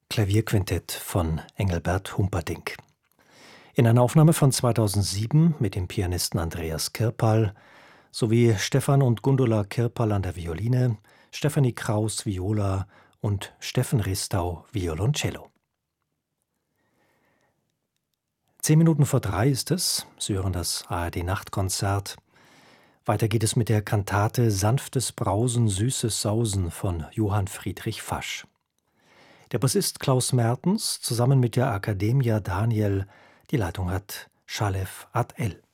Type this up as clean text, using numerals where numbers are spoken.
Klavierquintett von Engelbert Humperdinck. In einer Aufnahme von 2007 mit dem Pianisten Andreas Kirpal sowie Stefan und Gundula Kirpal an der Violine, Stefanie Kraus Viola und Steffen Ristau Violoncello. 2:10 ist es. Sie hören das ARD-Nachtkonzert. Weiter geht es mit der Kantate Sanftes Brausen, süßes Sausen von Johann Friedrich Fasch. Der Bassist Klaus Mertens zusammen mit der Accademia Daniel, die Leitung hat Shalev Ad-El.